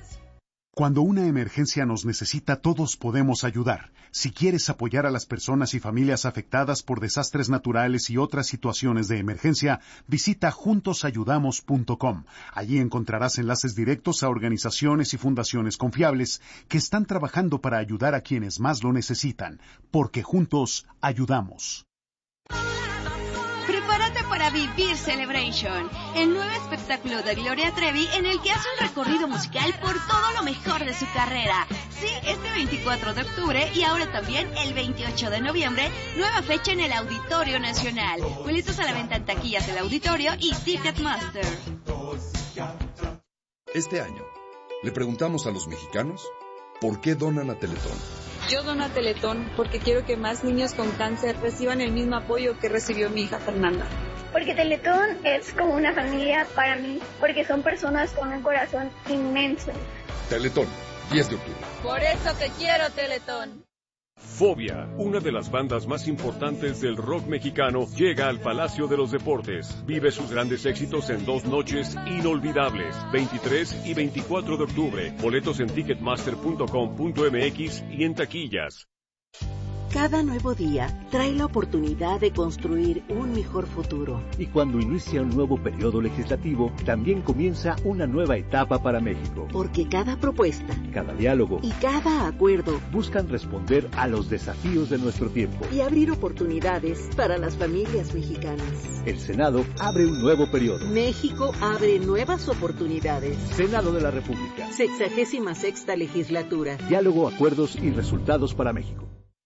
Cuando una emergencia nos necesita, todos podemos ayudar. Si quieres apoyar a las personas y familias afectadas por desastres naturales y otras situaciones de emergencia, visita juntosayudamos.com. Allí encontrarás enlaces directos a organizaciones y fundaciones confiables que están trabajando para ayudar a quienes más lo necesitan, porque juntos ayudamos. Prepárate para Vivir Celebration, el nuevo espectáculo de Gloria Trevi en el que hace un recorrido musical por todo lo mejor de su carrera. Sí, este 24 de octubre y ahora también el 28 de noviembre, nueva fecha en el Auditorio Nacional. Boletos a la venta en taquillas del auditorio y Ticketmaster. Este año, le preguntamos a los mexicanos por qué donan a Teletón. Yo dono a Teletón porque quiero que más niños con cáncer reciban el mismo apoyo que recibió mi hija Fernanda. Porque Teletón es como una familia para mí, porque son personas con un corazón inmenso. Teletón, 10 de octubre. Por eso te quiero, Teletón. Fobia, una de las bandas más importantes del rock mexicano, llega al Palacio de los Deportes. Vive sus grandes éxitos en 2 noches inolvidables, 23 y 24 de octubre. Boletos en ticketmaster.com.mx y en taquillas. Cada nuevo día trae la oportunidad de construir un mejor futuro. Y cuando inicia un nuevo periodo legislativo, también comienza una nueva etapa para México. Porque cada propuesta, cada diálogo y cada acuerdo buscan responder a los desafíos de nuestro tiempo y abrir oportunidades para las familias mexicanas. El Senado abre un nuevo periodo. México abre nuevas oportunidades. Senado de la República. 66ª legislatura. Diálogo, acuerdos y resultados para México.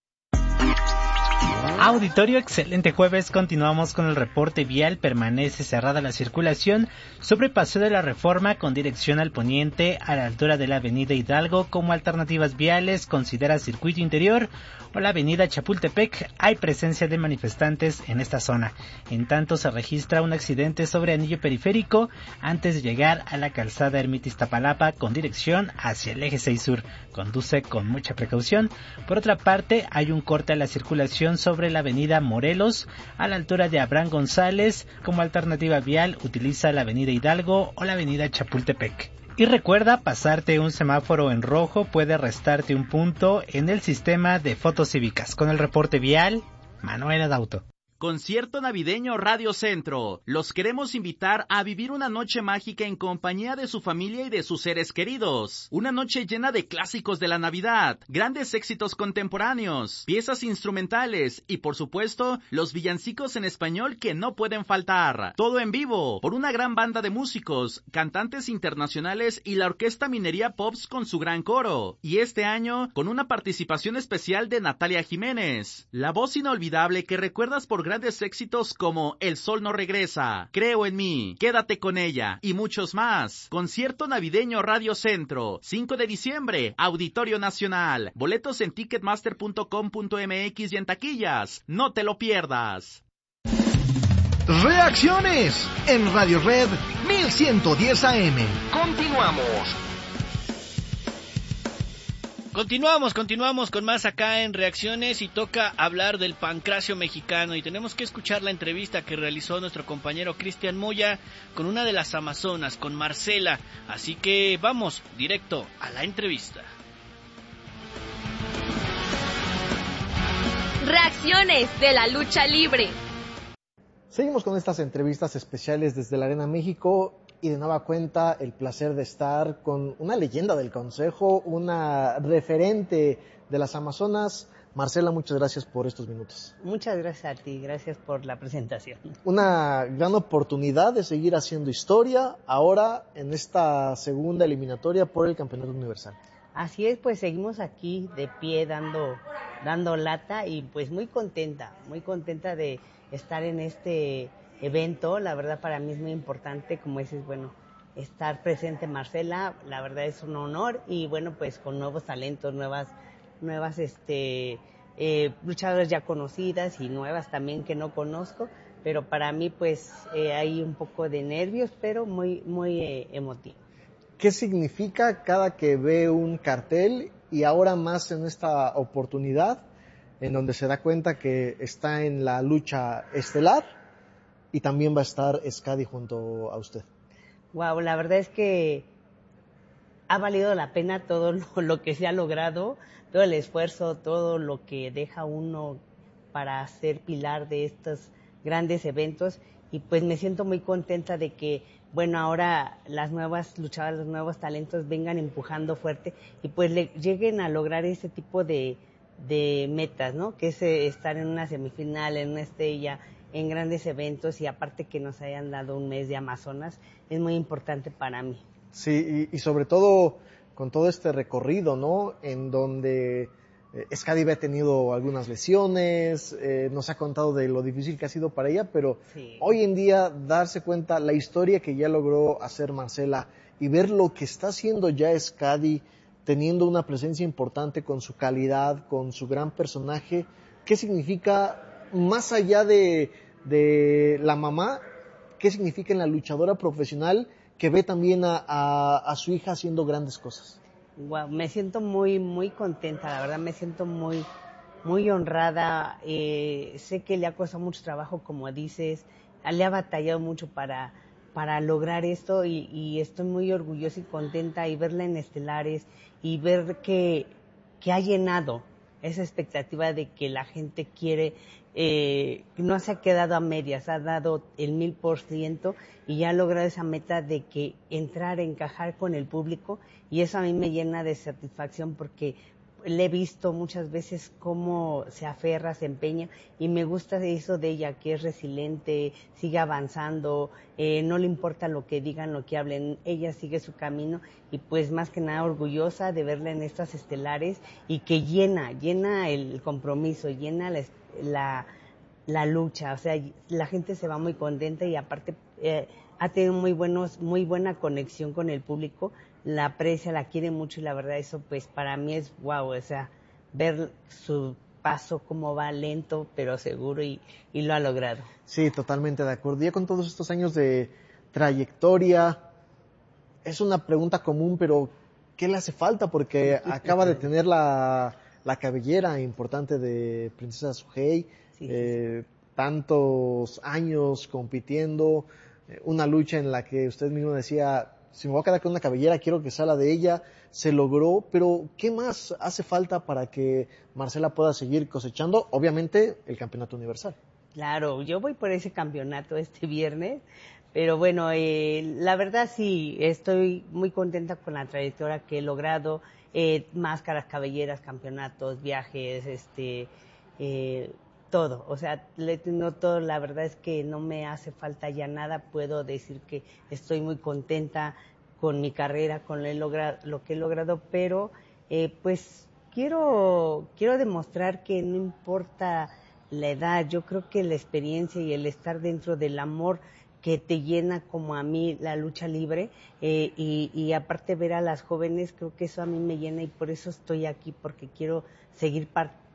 Auditorio, excelente jueves. Continuamos con el reporte vial. Permanece cerrada la circulación sobre Paseo de la Reforma con dirección al poniente a la altura de la avenida Hidalgo. Como alternativas viales considera circuito interior o la avenida Chapultepec. Hay presencia de manifestantes en esta zona. En tanto se registra un accidente sobre anillo periférico antes de llegar a la calzada Ermita Iztapalapa con dirección hacia el eje 6 sur. Conduce con mucha precaución. Por otra parte, hay un corte a la circulación sobre la avenida Morelos a la altura de Abraham González. Como alternativa vial utiliza la avenida Hidalgo o la avenida Chapultepec. Y recuerda, pasarte un semáforo en rojo puede restarte un punto en el sistema de fotos cívicas. Con el reporte vial, Manuel Adauto. Concierto navideño Radio Centro. Los queremos invitar a vivir una noche mágica en compañía de su familia y de sus seres queridos. Una noche llena de clásicos de la Navidad, grandes éxitos contemporáneos, piezas instrumentales y, por supuesto, los villancicos en español que no pueden faltar. Todo en vivo, por una gran banda de músicos, cantantes internacionales y la Orquesta Minería Pops con su gran coro. Y este año, con una participación especial de Natalia Jiménez, la voz inolvidable que recuerdas por grandes éxitos como El Sol No Regresa, Creo en Mí, Quédate con Ella y muchos más. Concierto navideño Radio Centro, 5 de diciembre, Auditorio Nacional. Boletos en ticketmaster.com.mx y en taquillas. No te lo pierdas. Reacciones en Radio Red 1110 AM. Continuamos. Continuamos con más acá en Reacciones y toca hablar del pancracio mexicano y tenemos que escuchar la entrevista que realizó nuestro compañero Cristian Moya con una de las amazonas, con Marcela, así que vamos directo a la entrevista. Reacciones de la lucha libre. Seguimos con estas entrevistas especiales desde la Arena México. Y de nueva cuenta, el placer de estar con una leyenda del Consejo, una referente de las Amazonas. Marcela, muchas gracias por estos minutos. Muchas gracias a ti, gracias por la presentación. Una gran oportunidad de seguir haciendo historia ahora en esta segunda eliminatoria por el Campeonato Universal. Así es, pues seguimos aquí de pie dando lata y pues muy contenta de estar en este evento. La verdad para mí es muy importante, como dices, bueno, estar presente Marcela, la verdad es un honor y bueno, pues con nuevos talentos, nuevas luchadoras ya conocidas y nuevas también que no conozco, pero para mí pues hay un poco de nervios, pero muy emotivo. ¿Qué significa cada que ve un cartel y ahora más en esta oportunidad en donde se da cuenta que está en la lucha estelar? Y también va a estar Skady junto a usted. Wow, la verdad es que ha valido la pena todo lo que se ha logrado, todo el esfuerzo, todo lo que deja uno para ser pilar de estos grandes eventos. Y pues me siento muy contenta de que, bueno, ahora las nuevas luchadoras, los nuevos talentos vengan empujando fuerte y pues lleguen a lograr ese tipo de metas, ¿no? Que es estar en una semifinal, en una estrella, en grandes eventos y aparte que nos hayan dado un mes de Amazonas, es muy importante para mí. Sí, y sobre todo con todo este recorrido, ¿no? En donde Skady ha tenido algunas lesiones, nos ha contado de lo difícil que ha sido para ella, pero sí, hoy en día darse cuenta la historia que ya logró hacer Marcela y ver lo que está haciendo ya Skady, teniendo una presencia importante con su calidad, con su gran personaje, ¿qué significa más allá de la mamá? ¿Qué significa en la luchadora profesional que ve también a su hija haciendo grandes cosas? Wow, me siento muy, muy contenta, la verdad, me siento muy, muy honrada. Sé que le ha costado mucho trabajo, como dices, le ha batallado mucho para lograr esto y estoy muy orgullosa y contenta y verla en Estelares y ver que ha llenado esa expectativa de que la gente quiere, no se ha quedado a medias, ha dado el 1000% y ya ha logrado esa meta de que entrar, encajar con el público, y eso a mí me llena de satisfacción porque le he visto muchas veces cómo se aferra, se empeña, y me gusta eso de ella, que es resiliente, sigue avanzando, no le importa lo que digan, lo que hablen, ella sigue su camino, y pues más que nada orgullosa de verla en estas Estelares, y que llena el compromiso, llena la lucha, o sea, la gente se va muy contenta y aparte ha tenido muy buena conexión con el público, la aprecia, la quiere mucho, y la verdad eso pues para mí es wow, o sea, ver su paso cómo va lento pero seguro y lo ha logrado. Sí, totalmente de acuerdo. Ya con todos estos años de trayectoria, es una pregunta común, pero ¿qué le hace falta? Porque acaba de tener la cabellera importante de Princesa Sugei, tantos años compitiendo, una lucha en la que usted mismo decía, si me voy a quedar con una cabellera, quiero que sea la de ella, se logró, pero ¿qué más hace falta para que Marcela pueda seguir cosechando? Obviamente, el campeonato universal. Claro, yo voy por ese campeonato este viernes, pero bueno, la verdad sí, estoy muy contenta con la trayectoria que he logrado, máscaras, cabelleras, campeonatos, viajes, todo, o sea, no todo, la verdad es que no me hace falta ya nada, puedo decir que estoy muy contenta con mi carrera, con lo que he logrado, pero pues quiero demostrar que no importa la edad, yo creo que la experiencia y el estar dentro del amor que te llena como a mí la lucha libre, y aparte ver a las jóvenes, creo que eso a mí me llena y por eso estoy aquí, porque quiero seguir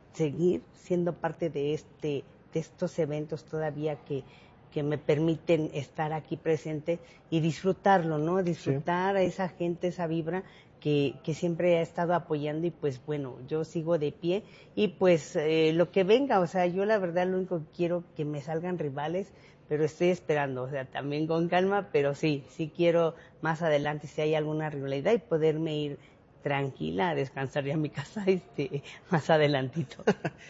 siendo parte de estos eventos todavía que me permiten estar aquí presente y disfrutarlo, ¿no? Disfrutar a esa gente, esa vibra que siempre ha estado apoyando, y pues bueno, yo sigo de pie y pues lo que venga, o sea, yo la verdad lo único que quiero que me salgan rivales, pero estoy esperando, o sea, también con calma, pero sí quiero más adelante si hay alguna rivalidad y poderme ir tranquila a descansar ya en mi casa más adelantito.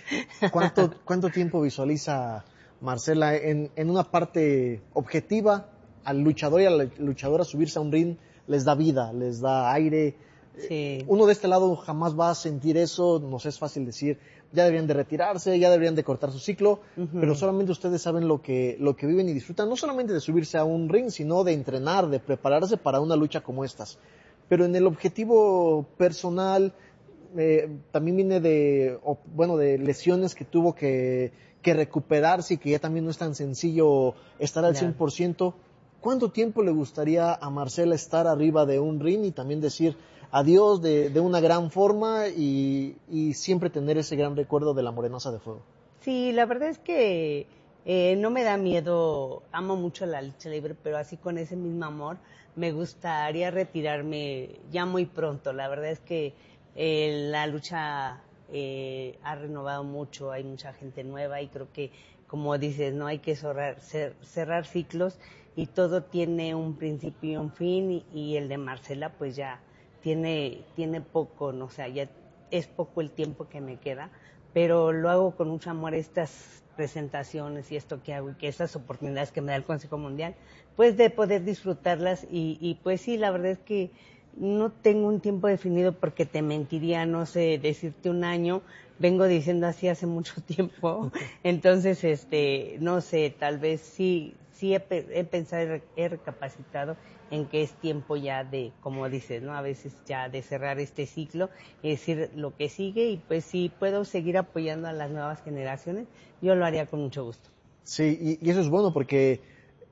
¿Cuánto tiempo visualiza Marcela en una parte objetiva? Al luchador y a la luchadora subirse a un ring les da vida, les da aire. Sí. Uno de este lado jamás va a sentir eso, nos es fácil decir, ya deberían de retirarse, ya deberían de cortar su ciclo, pero solamente ustedes saben lo que viven y disfrutan, no solamente de subirse a un ring, sino de entrenar, de prepararse para una lucha como estas. Pero en el objetivo personal, también viene de lesiones que tuvo que recuperarse y que ya también no es tan sencillo estar al 100%. ¿Cuánto tiempo le gustaría a Marcela estar arriba de un ring y también decir adiós de una gran forma y siempre tener ese gran recuerdo de la Morenaza de Fuego? Sí, la verdad es que no me da miedo, amo mucho la lucha libre, pero así con ese mismo amor me gustaría retirarme ya muy pronto. La verdad es que la lucha ha renovado mucho, hay mucha gente nueva y creo que, como dices, no hay que cerrar ciclos y todo tiene un principio y un fin, y el de Marcela pues ya tiene poco, ¿no? O sea, ya es poco el tiempo que me queda, pero lo hago con mucho amor, estas presentaciones y esto que hago y que estas oportunidades que me da el Consejo Mundial, pues de poder disfrutarlas y pues sí, la verdad es que no tengo un tiempo definido porque te mentiría, no sé, decirte un año, vengo diciendo así hace mucho tiempo, entonces no sé, tal vez sí he pensado, he recapacitado en que es tiempo ya de, como dices, ¿no? A veces ya de cerrar este ciclo y decir lo que sigue, y pues si puedo seguir apoyando a las nuevas generaciones, yo lo haría con mucho gusto. Sí, y eso es bueno porque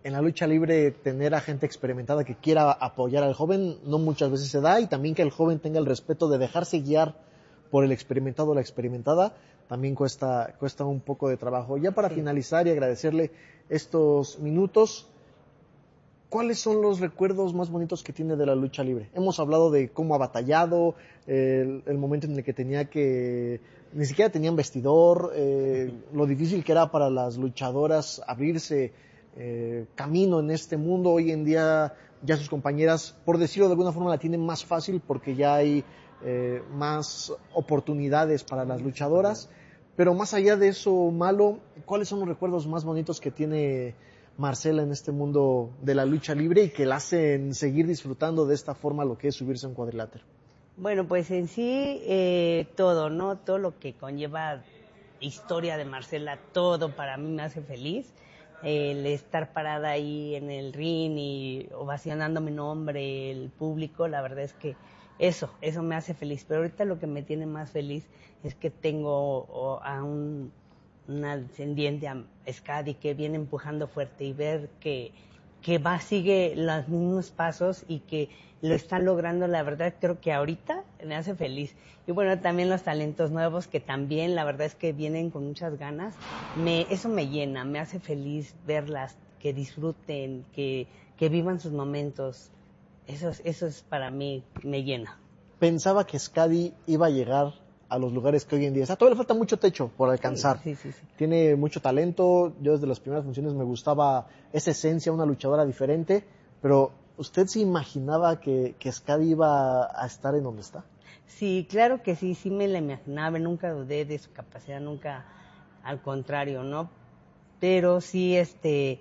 en la lucha libre tener a gente experimentada que quiera apoyar al joven no muchas veces se da, y también que el joven tenga el respeto de dejarse guiar por el experimentado o la experimentada también cuesta un poco de trabajo. Ya para finalizar y agradecerle estos minutos, ¿cuáles son los recuerdos más bonitos que tiene de la lucha libre? Hemos hablado de cómo ha batallado, el momento en el que ni siquiera tenían vestidor, lo difícil que era para las luchadoras abrirse camino en este mundo. Hoy en día ya sus compañeras, por decirlo de alguna forma, la tienen más fácil porque ya hay más oportunidades para las luchadoras. Pero más allá de eso malo, ¿cuáles son los recuerdos más bonitos que tiene Marcela en este mundo de la lucha libre y que la hacen seguir disfrutando de esta forma lo que es subirse a un cuadrilátero? Bueno, pues en sí todo, ¿no? Todo lo que conlleva historia de Marcela, todo para mí me hace feliz. El estar parada ahí en el ring y ovacionando mi nombre, el público, la verdad es que eso me hace feliz. Pero ahorita lo que me tiene más feliz es que tengo a una descendiente, a Skady, que viene empujando fuerte, y ver que sigue los mismos pasos y que lo está logrando. La verdad creo que ahorita me hace feliz. Y bueno, también los talentos nuevos que también la verdad es que vienen con muchas ganas. Eso me llena, me hace feliz verlas, que disfruten, que vivan sus momentos. Eso es para mí, me llena. Pensaba que Skady iba a llegar a los lugares que hoy en día está. Todavía le falta mucho techo por alcanzar. Sí. Tiene mucho talento. Yo desde las primeras funciones me gustaba esa esencia, una luchadora diferente. Pero ¿usted se imaginaba que Skady iba a estar en donde está? Sí, claro que sí me la imaginaba. Nunca dudé de su capacidad, nunca, al contrario, ¿no? Pero sí, es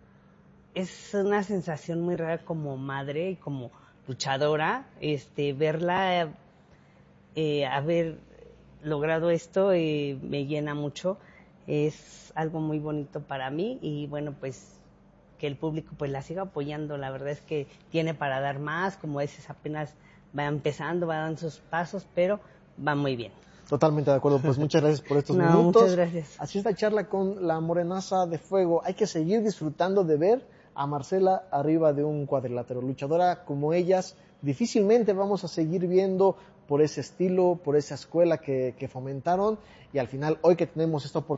una sensación muy rara como madre y como luchadora, verla haber logrado esto me llena mucho. Es algo muy bonito para mí y bueno, pues que el público pues la siga apoyando. La verdad es que tiene para dar más, como dices, apenas va empezando, va dando sus pasos, pero va muy bien. Totalmente de acuerdo, pues muchas gracias por estos minutos. Muchas gracias. Así esta charla con la Morenaza de Fuego. Hay que seguir disfrutando de ver a Marcela arriba de un cuadrilátero. Luchadora como ellas, difícilmente vamos a seguir viendo por ese estilo, por esa escuela que fomentaron, y al final, hoy que tenemos esta oportunidad